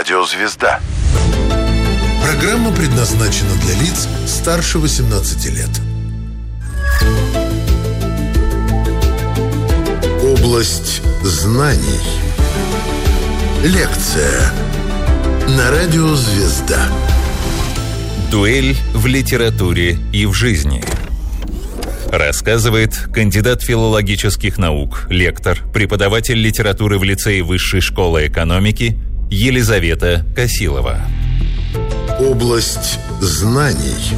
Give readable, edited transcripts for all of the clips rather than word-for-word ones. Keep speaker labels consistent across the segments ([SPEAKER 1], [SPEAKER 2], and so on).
[SPEAKER 1] Радио «Звезда».
[SPEAKER 2] Программа предназначена для лиц старше 18 лет. Область знаний. Лекция на Радио «Звезда».
[SPEAKER 3] Дуэль в литературе и в жизни. Рассказывает кандидат филологических наук, лектор, преподаватель литературы в лицее Высшей школы экономики Елизавета Косилова.
[SPEAKER 2] Область знаний.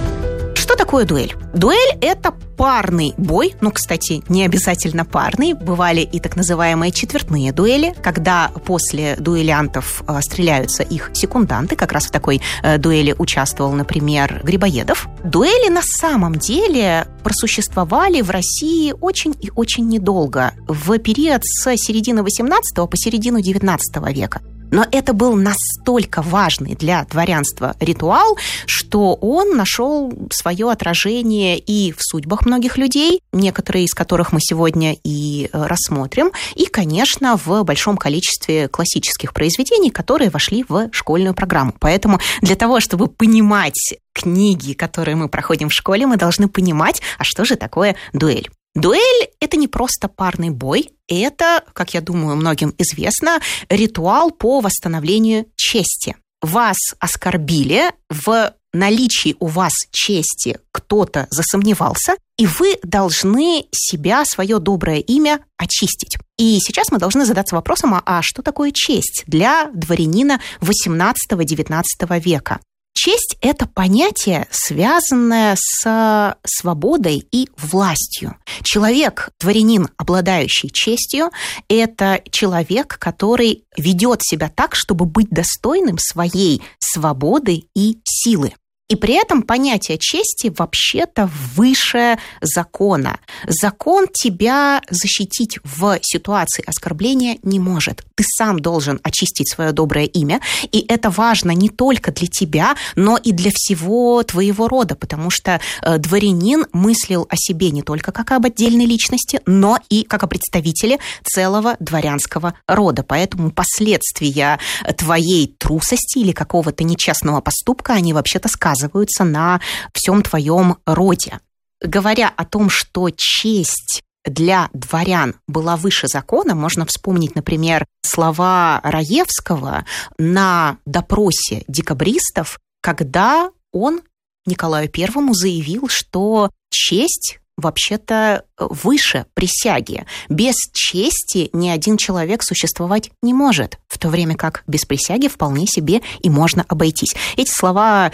[SPEAKER 4] Что такое дуэль? Дуэль – это парный бой, кстати, не обязательно парный. Бывали и так называемые четвертные дуэли, когда после дуэлянтов стреляются их секунданты. Как раз в такой дуэли участвовал, например, Грибоедов. Дуэли на самом деле просуществовали в России очень и очень недолго, в период с середины 18 по середину 19 века. Но это был настолько важный для дворянства ритуал, что он нашел свое отражение и в судьбах многих людей, некоторые из которых мы сегодня и рассмотрим, и, конечно, в большом количестве классических произведений, которые вошли в школьную программу. Поэтому для того, чтобы понимать книги, которые мы проходим в школе, мы должны понимать, а что же такое дуэль. Дуэль – это не просто парный бой, это, как я думаю, многим известно, ритуал по восстановлению чести. Вас оскорбили, в наличии у вас чести кто-то засомневался, и вы должны себя, свое доброе имя очистить. И сейчас мы должны задаться вопросом, а что такое честь для дворянина XVIII-XIX века? Честь – это понятие, связанное с свободой и властью. Человек, дворянин, обладающий честью, это человек, который ведет себя так, чтобы быть достойным своей свободы и силы. И при этом понятие чести вообще-то выше закона. Закон тебя защитить в ситуации оскорбления не может. Ты сам должен очистить свое доброе имя, и это важно не только для тебя, но и для всего твоего рода, потому что дворянин мыслил о себе не только как об отдельной личности, но и как о представителе целого дворянского рода. Поэтому последствия твоей трусости или какого-то нечестного поступка, они вообще-то сказываются на всем твоем роде. Говоря о том, что честь для дворян была выше закона, можно вспомнить, например, слова Раевского на допросе декабристов, когда он Николаю Первому заявил, что честь вообще-то выше присяги. Без чести ни один человек существовать не может, в то время как без присяги вполне себе и можно обойтись. Эти слова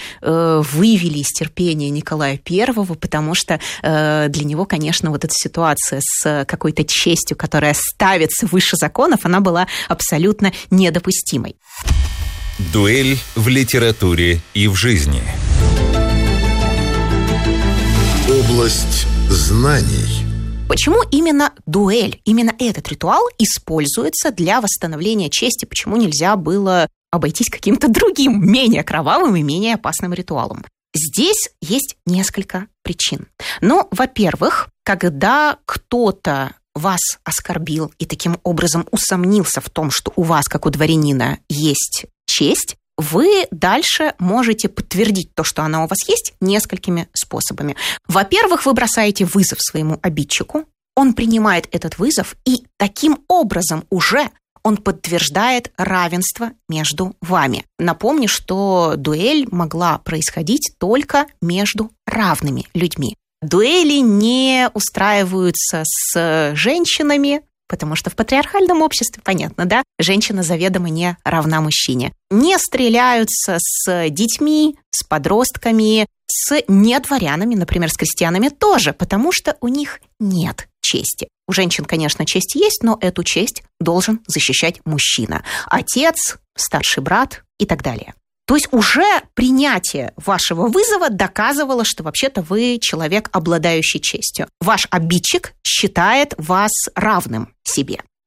[SPEAKER 4] вывели из терпения Николая Первого, потому что для него, конечно, вот эта ситуация с какой-то честью, которая ставится выше законов, она была абсолютно недопустимой.
[SPEAKER 3] Дуэль в литературе и в жизни.
[SPEAKER 2] Область знаний.
[SPEAKER 4] Почему именно дуэль, именно этот ритуал используется для восстановления чести? Почему нельзя было обойтись каким-то другим, менее кровавым и менее опасным ритуалом? Здесь есть несколько причин. Во-первых, когда кто-то вас оскорбил и таким образом усомнился в том, что у вас, как у дворянина, есть честь, вы дальше можете подтвердить то, что она у вас есть, несколькими способами. Во-первых, вы бросаете вызов своему обидчику, он принимает этот вызов, и таким образом уже он подтверждает равенство между вами. Напомню, что дуэль могла происходить только между равными людьми. Дуэли не устраиваются с женщинами, потому что в патриархальном обществе, понятно, да, женщина заведомо не равна мужчине. Не стреляются с детьми, с подростками, с недворянами, например, с крестьянами тоже, потому что у них нет чести. У женщин, конечно, честь есть, но эту честь должен защищать мужчина. Отец, старший брат и так далее. То есть уже принятие вашего вызова доказывало, что вообще-то вы человек, обладающий честью. Ваш обидчик считает вас равным себе.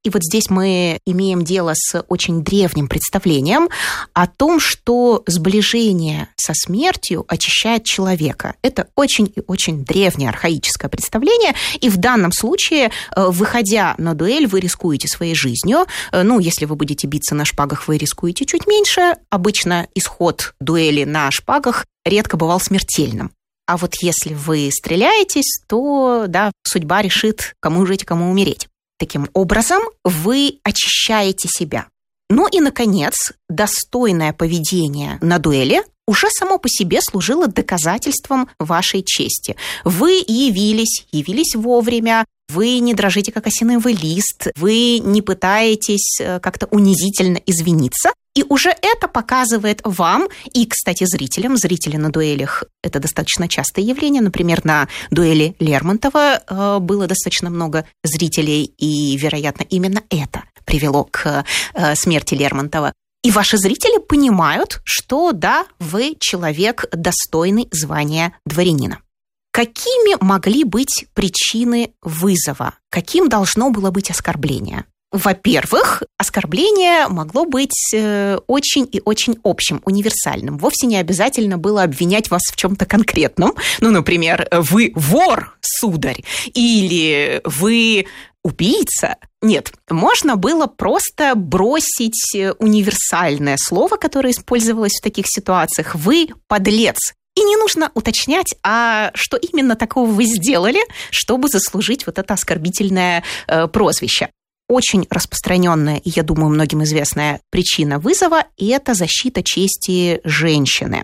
[SPEAKER 4] И вот здесь мы имеем дело с очень древним представлением о том, что сближение со смертью очищает человека. Это очень и очень древнее архаическое представление, и в данном случае, выходя на дуэль, вы рискуете своей жизнью. Если вы будете биться на шпагах, вы рискуете чуть меньше. Обычно исход дуэли на шпагах редко бывал смертельным. А вот если вы стреляетесь, то, судьба решит, кому жить, кому умереть. Таким образом, вы очищаете себя. И, наконец, достойное поведение на дуэли уже само по себе служило доказательством вашей чести. Вы явились вовремя, вы не дрожите, как осиновый лист, вы не пытаетесь как-то унизительно извиниться. И уже это показывает вам и, кстати, зрителям. Зрители на дуэлях – это достаточно частое явление. Например, на дуэли Лермонтова было достаточно много зрителей, и, вероятно, именно это привело к смерти Лермонтова. И ваши зрители понимают, что, вы человек, достойный звания дворянина. Какими могли быть причины вызова? Каким должно было быть оскорбление? Во-первых, оскорбление могло быть очень и очень общим, универсальным. Вовсе не обязательно было обвинять вас в чем-то конкретном. Например, вы вор, сударь, или вы убийца. Нет, можно было просто бросить универсальное слово, которое использовалось в таких ситуациях. Вы подлец. И не нужно уточнять, а что именно такого вы сделали, чтобы заслужить вот это оскорбительное прозвище. Очень распространенная и, я думаю, многим известная причина вызова – это защита чести женщины.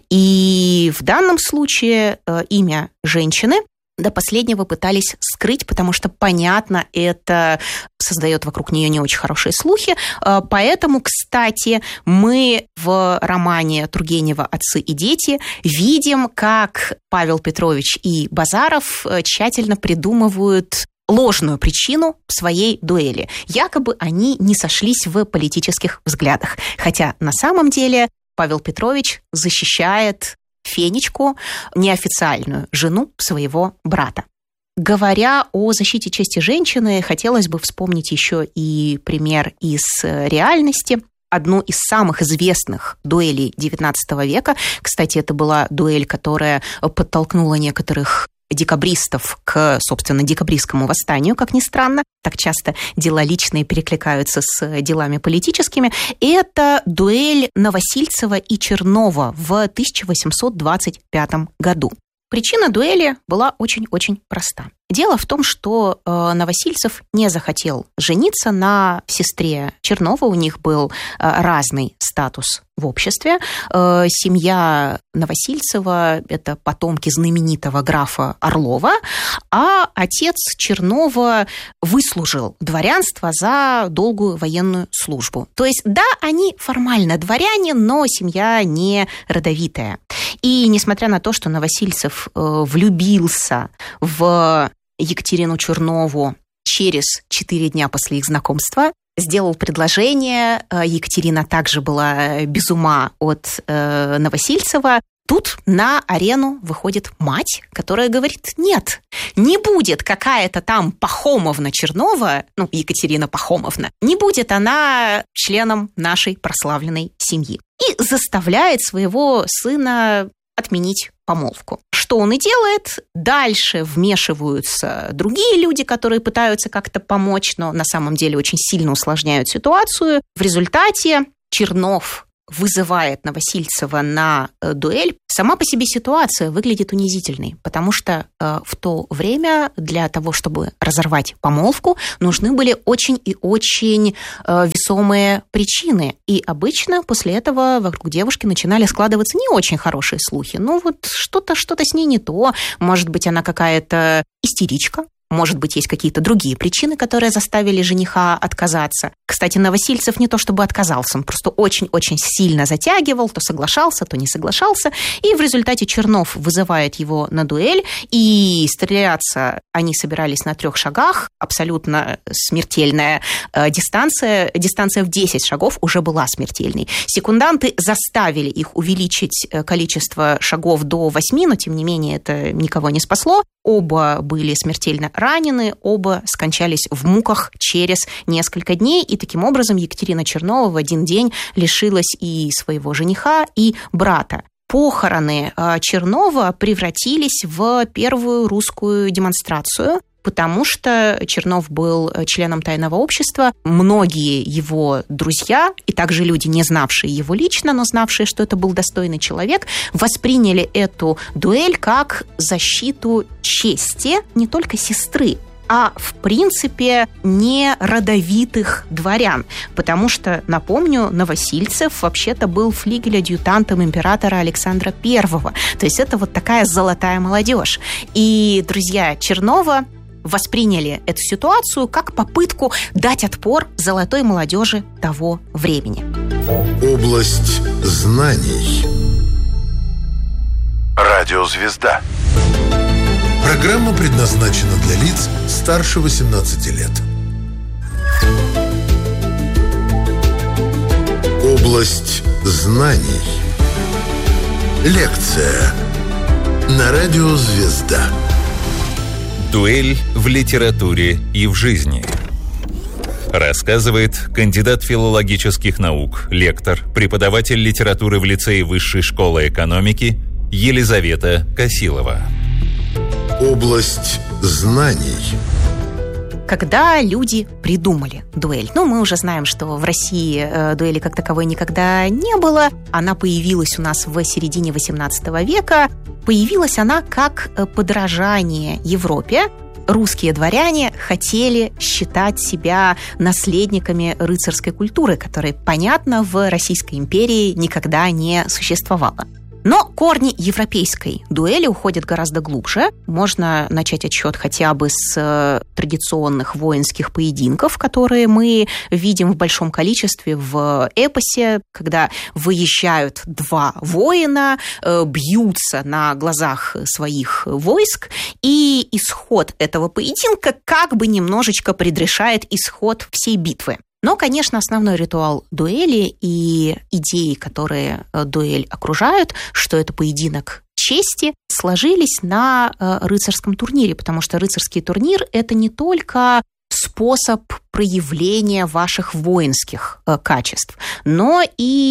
[SPEAKER 4] И в данном случае имя женщины до последнего пытались скрыть, потому что, понятно, это создает вокруг нее не очень хорошие слухи. Поэтому, кстати, мы в романе Тургенева «Отцы и дети» видим, как Павел Петрович и Базаров тщательно придумывают ложную причину своей дуэли. Якобы они не сошлись в политических взглядах. Хотя на самом деле Павел Петрович защищает Фенечку, неофициальную жену своего брата. Говоря о защите чести женщины, хотелось бы вспомнить еще и пример из реальности. Одну из самых известных дуэлей XIX века. Кстати, это была дуэль, которая подтолкнула некоторых декабристов к, собственно, декабристскому восстанию, как ни странно. Так часто дела личные перекликаются с делами политическими. Это дуэль Новосильцева и Чернова в 1825 году. Причина дуэли была очень-очень проста. Дело в том, что Новосильцев не захотел жениться на сестре Чернова. У них был разный статус в обществе. Семья Новосильцева – это потомки знаменитого графа Орлова, а отец Чернова выслужил дворянство за долгую военную службу. То есть, да, они формально дворяне, но семья не родовитая. И несмотря на то, что Новосильцев влюбился в Екатерину Чернову через 4 дня после их знакомства, сделал предложение, Екатерина также была без ума от Новосильцева. Тут на арену выходит мать, которая говорит: нет, не будет какая-то там Пахомовна Чернова, Екатерина Пахомовна, не будет она членом нашей прославленной семьи. И заставляет своего сына отменить помолвку. Что он и делает. Дальше вмешиваются другие люди, которые пытаются как-то помочь, но на самом деле очень сильно усложняют ситуацию. В результате Чернов вызывает Новосильцева на дуэль. Сама по себе ситуация выглядит унизительной, потому что в то время для того, чтобы разорвать помолвку, нужны были очень и очень весомые причины. И обычно после этого вокруг девушки начинали складываться не очень хорошие слухи. Что-то с ней не то. Может быть, она какая-то истеричка. Может быть, есть какие-то другие причины, которые заставили жениха отказаться. Кстати, Новосильцев не то чтобы отказался, он просто очень-очень сильно затягивал, то соглашался, то не соглашался. И в результате Чернов вызывает его на дуэль, и стреляться они собирались на 3 шагах. Абсолютно смертельная дистанция. Дистанция в 10 шагов уже была смертельной. Секунданты заставили их увеличить количество шагов до 8, но тем не менее это никого не спасло. Оба были смертельно ранены, оба скончались в муках через несколько дней, и таким образом Екатерина Чернова в один день лишилась и своего жениха, и брата. Похороны Чернова превратились в первую русскую демонстрацию, потому что Чернов был членом тайного общества. Многие его друзья, и также люди, не знавшие его лично, но знавшие, что это был достойный человек, восприняли эту дуэль как защиту чести не только сестры, а, в принципе, не родовитых дворян. Потому что, напомню, Новосильцев вообще-то был флигель-адъютантом императора Александра I. То есть это вот такая золотая молодежь. И друзья Чернова восприняли эту ситуацию как попытку дать отпор золотой молодежи того времени.
[SPEAKER 2] Область знаний. Радиозвезда. Программа предназначена для лиц старше 18 лет. Область знаний. Лекция на радио «Звезда».
[SPEAKER 3] Дуэль в литературе и в жизни. Рассказывает кандидат филологических наук, лектор, преподаватель литературы в лицее Высшей школы экономики Елизавета Косилова.
[SPEAKER 2] Область знаний.
[SPEAKER 4] Когда люди придумали дуэль? Мы уже знаем, что в России дуэли как таковой никогда не было. Она появилась у нас в середине XVIII века. Появилась она как подражание Европе. Русские дворяне хотели считать себя наследниками рыцарской культуры, которая, понятно, в Российской империи никогда не существовала. Но корни европейской дуэли уходят гораздо глубже. Можно начать отсчет хотя бы с традиционных воинских поединков, которые мы видим в большом количестве в эпосе, когда выезжают два воина, бьются на глазах своих войск, и исход этого поединка как бы немножечко предрешает исход всей битвы. Но, конечно, основной ритуал дуэли и идеи, которые дуэль окружают, что это поединок чести, сложились на рыцарском турнире, потому что рыцарский турнир – это не только способ проявления ваших воинских качеств, но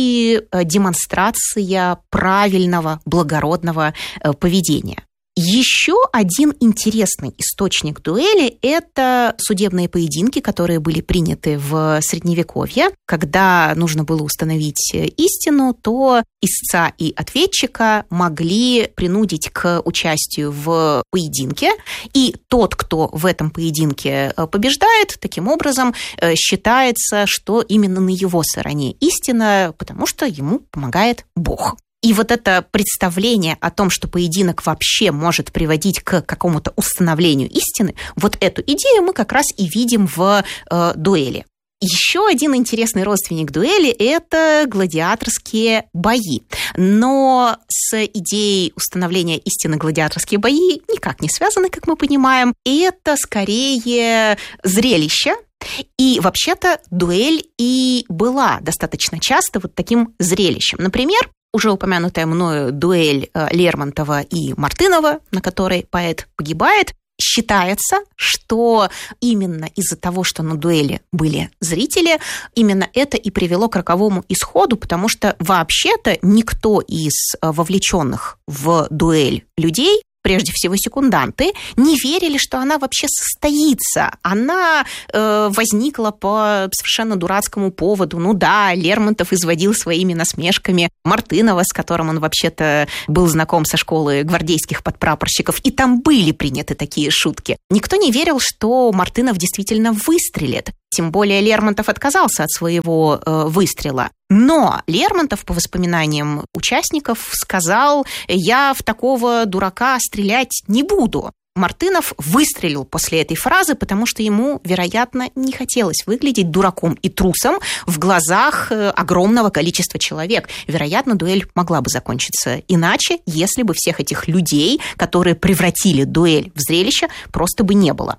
[SPEAKER 4] и демонстрация правильного, благородного поведения. Еще один интересный источник дуэли – это судебные поединки, которые были приняты в Средневековье. Когда нужно было установить истину, то истца и ответчика могли принудить к участию в поединке, и тот, кто в этом поединке побеждает, таким образом считается, что именно на его стороне истина, потому что ему помогает Бог. И вот это представление о том, что поединок вообще может приводить к какому-то установлению истины, вот эту идею мы как раз и видим в дуэли. Еще один интересный родственник дуэли – это гладиаторские бои. Но с идеей установления истины гладиаторские бои никак не связаны, как мы понимаем. Это скорее зрелище. И вообще-то дуэль и была достаточно часто вот таким зрелищем. Например, уже упомянутая мною дуэль Лермонтова и Мартынова, на которой поэт погибает, считается, что именно из-за того, что на дуэли были зрители, именно это и привело к роковому исходу, потому что вообще-то никто из вовлеченных в дуэль людей, прежде всего секунданты, не верили, что она вообще состоится. Она возникла по совершенно дурацкому поводу. Лермонтов изводил своими насмешками Мартынова, с которым он вообще-то был знаком со школы гвардейских подпрапорщиков, и там были приняты такие шутки. Никто не верил, что Мартынов действительно выстрелит. Тем более Лермонтов отказался от своего выстрела. Но Лермонтов, по воспоминаниям участников, сказал: «Я в такого дурака стрелять не буду». Мартынов выстрелил после этой фразы, потому что ему, вероятно, не хотелось выглядеть дураком и трусом в глазах огромного количества человек. Вероятно, дуэль могла бы закончиться иначе, если бы всех этих людей, которые превратили дуэль в зрелище, просто бы не было.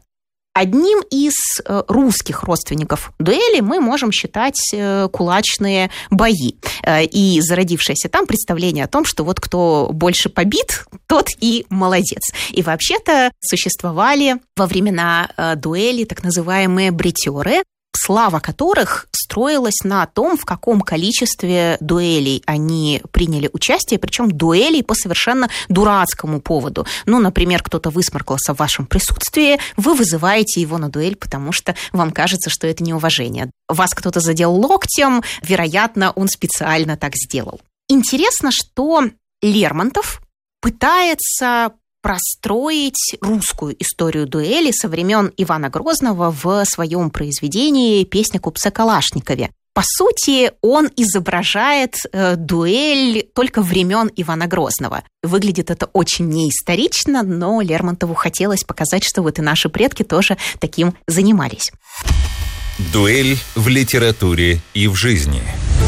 [SPEAKER 4] Одним из русских родственников дуэли мы можем считать кулачные бои и зародившееся там представление о том, что вот кто больше побит, тот и молодец. И вообще-то существовали во времена дуэли так называемые бритеры, слава которых строилась на том, в каком количестве дуэлей они приняли участие, причем дуэлей по совершенно дурацкому поводу. Ну, например, кто-то высморкался в вашем присутствии, вы вызываете его на дуэль, потому что вам кажется, что это неуважение. Вас кто-то задел локтем, вероятно, он специально так сделал. Интересно, что Лермонтов пытается простроить русскую историю дуэли со времен Ивана Грозного в своем произведении «Песня о купце Калашникове». По сути, он изображает дуэль только времен Ивана Грозного. Выглядит это очень неисторично, но Лермонтову хотелось показать, что вот и наши предки тоже таким занимались.
[SPEAKER 3] Дуэль в литературе и в жизни.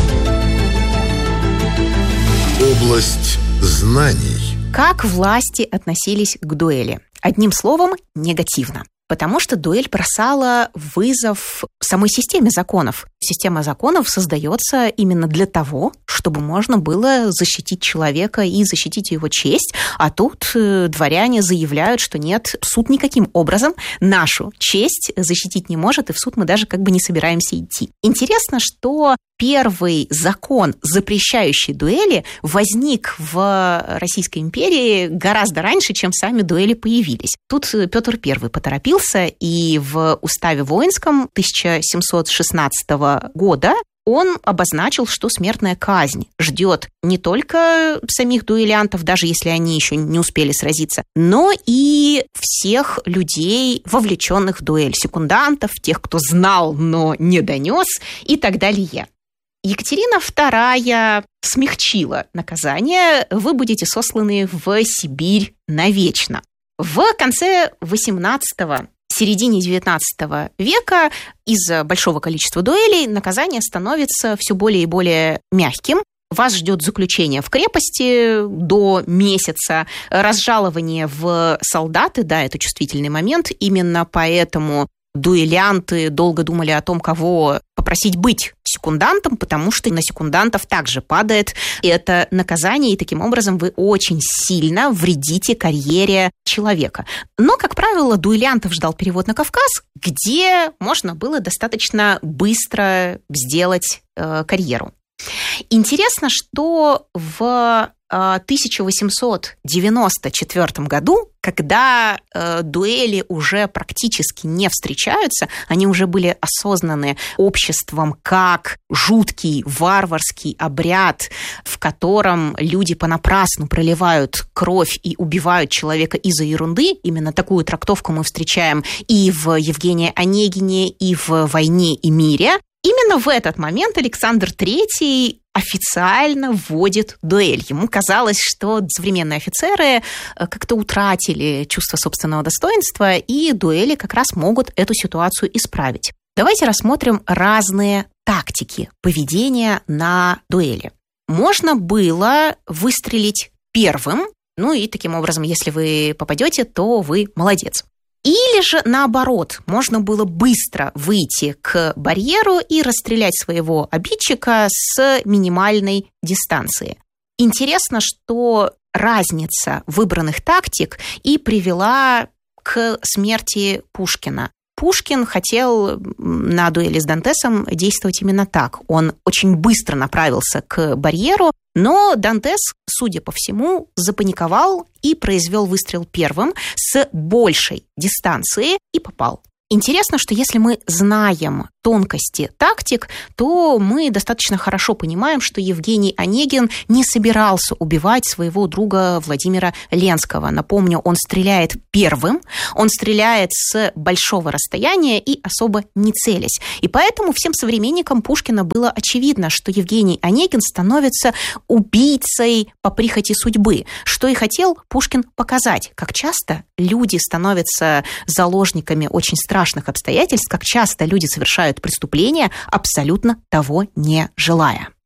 [SPEAKER 2] Область знаний.
[SPEAKER 4] Как власти относились к дуэли? Одним словом, негативно. Потому что дуэль бросала вызов самой системе законов. Система законов создается именно для того, чтобы можно было защитить человека и защитить его честь. А тут дворяне заявляют, что нет, суд никаким образом нашу честь защитить не может, и в суд мы даже как бы не собираемся идти. Интересно, что первый закон, запрещающий дуэли, возник в Российской империи гораздо раньше, чем сами дуэли появились. Тут Петр I поторопился, и в уставе воинском 1716 года он обозначил, что смертная казнь ждет не только самих дуэлянтов, даже если они еще не успели сразиться, но и всех людей, вовлеченных в дуэль, секундантов, тех, кто знал, но не донес и так далее. Екатерина II смягчила наказание, вы будете сосланы в Сибирь навечно. В конце XVIII, середине XIX века из-за большого количества дуэлей наказание становится все более и более мягким. Вас ждет заключение в крепости до месяца, разжалование в солдаты, да, это чувствительный момент, именно поэтому дуэлянты долго думали о том, кого попросить быть секундантом, потому что на секундантов также падает это наказание, и таким образом вы очень сильно вредите карьере человека. Но, как правило, дуэлянтов ждал перевод на Кавказ, где можно было достаточно быстро сделать карьеру. Интересно, что в 1894 году, когда дуэли уже практически не встречаются, они уже были осознаны обществом как жуткий варварский обряд, в котором люди понапрасну проливают кровь и убивают человека из-за ерунды. Именно такую трактовку мы встречаем и в Евгении Онегине, и в «Войне и мире». Именно в этот момент Александр III официально вводит дуэль. Ему казалось, что современные офицеры как-то утратили чувство собственного достоинства, и дуэли как раз могут эту ситуацию исправить. Давайте рассмотрим разные тактики поведения на дуэли. Можно было выстрелить первым, ну и таким образом, если вы попадете, то вы молодец. Или же, наоборот, можно было быстро выйти к барьеру и расстрелять своего обидчика с минимальной дистанции. Интересно, что разница выбранных тактик и привела к смерти Пушкина. Пушкин хотел на дуэли с Дантесом действовать именно так. Он очень быстро направился к барьеру, но Дантес, судя по всему, запаниковал и произвел выстрел первым с большей дистанции и попал. Интересно, что если мы знаем тонкости тактик, то мы достаточно хорошо понимаем, что Евгений Онегин не собирался убивать своего друга Владимира Ленского. Напомню, он стреляет первым, он стреляет с большого расстояния и особо не целясь. И поэтому всем современникам Пушкина было очевидно, что Евгений Онегин становится убийцей по прихоти судьбы, что и хотел Пушкин показать, как часто люди становятся заложниками очень страшных обстоятельств, как часто люди совершают преступления, абсолютно того не желая.